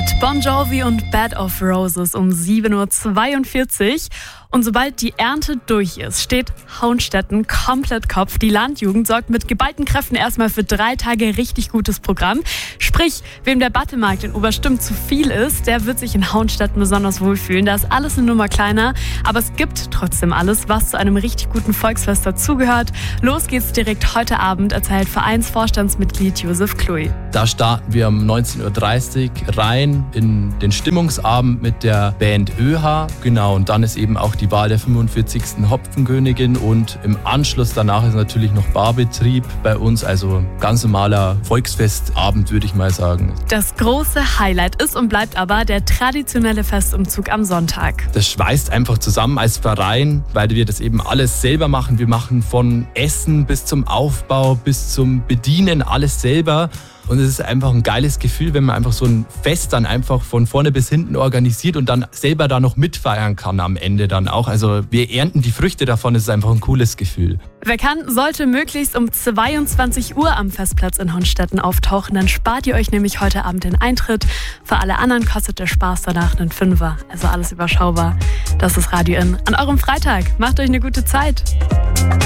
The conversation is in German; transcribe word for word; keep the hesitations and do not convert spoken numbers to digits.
Bon Jovi und Bed of Roses um sieben Uhr zweiundvierzig. Und sobald die Ernte durch ist, steht Hauenstetten komplett Kopf. Die Landjugend sorgt mit geballten Kräften erstmal für drei Tage richtig gutes Programm. Sprich, wem der Battemarkt in Oberstimm zu viel ist, der wird sich in Hauenstetten besonders wohlfühlen. Da ist alles eine Nummer kleiner, aber es gibt trotzdem alles, was zu einem richtig guten Volksfest dazugehört. Los geht's direkt heute Abend, erzählt Vereinsvorstandsmitglied Josef Kluy. Da starten wir um neunzehn Uhr dreißig rein in den Stimmungsabend mit der Band ÖH. Genau, und dann ist eben auch die Wahl der fünfundvierzigsten Hopfenkönigin und im Anschluss danach ist natürlich noch Barbetrieb bei uns, also ganz normaler Volksfestabend, würde ich mal sagen. Das große Highlight ist und bleibt aber der traditionelle Festumzug am Sonntag. Das schweißt einfach zusammen als Verein, weil wir das eben alles selber machen. Wir machen von Essen bis zum Aufbau, bis zum Bedienen alles selber. Und es ist einfach ein geiles Gefühl, wenn man einfach so ein Fest dann einfach von vorne bis hinten organisiert und dann selber da noch mitfeiern kann am Ende dann auch. Also wir ernten die Früchte davon, es ist einfach ein cooles Gefühl. Wer kann, sollte möglichst um zweiundzwanzig Uhr am Festplatz in Hohenstetten auftauchen. Dann spart ihr euch nämlich heute Abend den Eintritt. Für alle anderen kostet der Spaß danach einen Fünfer. Also alles überschaubar. Das ist Radio In. An eurem Freitag. Macht euch eine gute Zeit.